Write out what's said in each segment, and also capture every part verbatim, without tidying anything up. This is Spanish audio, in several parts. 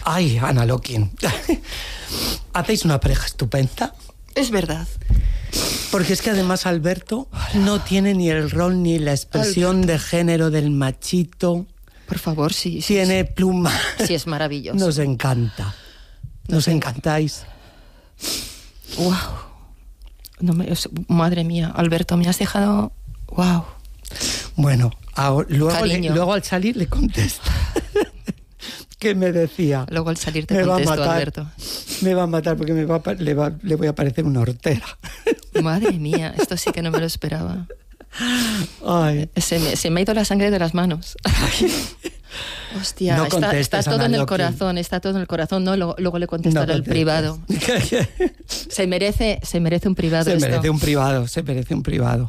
Ay, Ana Lokin. Hacéis una pareja estupenda. Es verdad. Porque es que además Alberto no tiene ni el rol ni la expresión Alberto. de género del machito. Por favor, sí. sí tiene sí. pluma. Sí, es maravilloso. Nos encanta. Nos no encantáis. Wow. No me, madre mía, Alberto, me has dejado... Wow. Bueno, ahora, luego, le, luego al salir le contesta. ¿Qué me decía? Luego al salir te me contesto, va a matar, Alberto. Me va a matar porque me va a, le, va, le voy a parecer una hortera. Madre mía, esto sí que no me lo esperaba. Ay. Se, me, se me ha ido la sangre de las manos. Hostia, no está, está todo Ana en el Lokin. corazón, está todo en el corazón. No, luego, luego le contestaré no el privado. se merece, se merece un privado. Se esto. merece un privado, se merece un privado.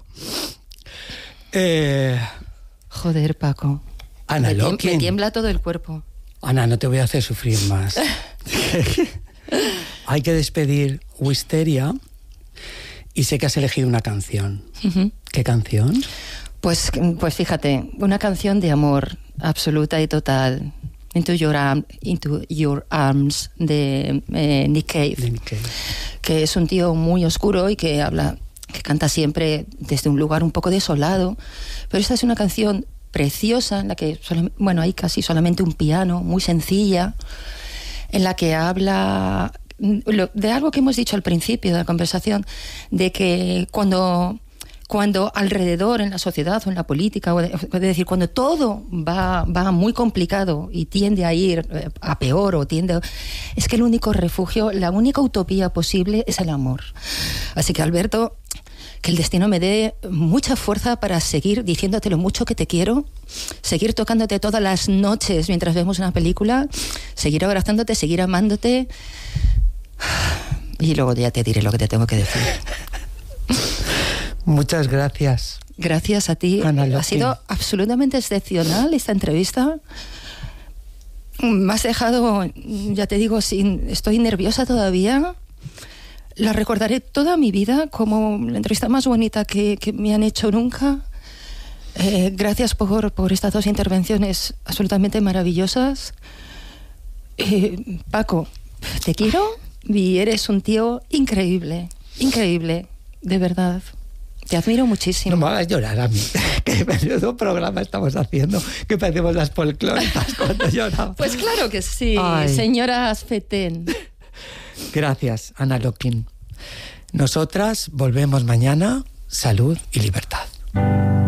Eh... Joder, Paco. Ana me, Lokin. me tiembla todo el cuerpo. Ana, no te voy a hacer sufrir más. Hay que despedir Wisteria y sé que has elegido una canción. Uh-huh. ¿Qué canción? Pues, pues fíjate, una canción de amor absoluta y total. Into Your, Arm, Into Your Arms de eh, Nick Cave, de Nick Cave, que es un tío muy oscuro y que habla, que canta siempre desde un lugar un poco desolado, pero esta es una canción preciosa en la que, bueno, hay casi solamente un piano, muy sencilla, en la que habla de algo que hemos dicho al principio de la conversación, de que cuando... cuando alrededor en la sociedad o en la política, o de, es decir, cuando todo va, va muy complicado y tiende a ir a peor o tiende a, es que el único refugio, la única utopía posible es el amor. Así que, Alberto, que el destino me dé mucha fuerza para seguir diciéndote lo mucho que te quiero, seguir tocándote todas las noches mientras vemos una película, seguir abrazándote, seguir amándote y luego ya te diré lo que te tengo que decir. Muchas gracias. Gracias a ti. Ana Lokin. Ha sido absolutamente excepcional esta entrevista. Me has dejado, ya te digo, sin, estoy nerviosa todavía. La recordaré toda mi vida como la entrevista más bonita que, que me han hecho nunca. Eh, gracias por, por estas dos intervenciones absolutamente maravillosas. Eh, Paco, te quiero y eres un tío increíble, increíble, de verdad. Te admiro muchísimo. No me hagas llorar a mí. Qué menudo programa estamos haciendo. Que parecemos las folclóricas cuando lloramos. Pues claro que sí, Ay. Señora Azpetén. Gracias, Ana Lokin. Nosotras volvemos mañana. Salud y libertad.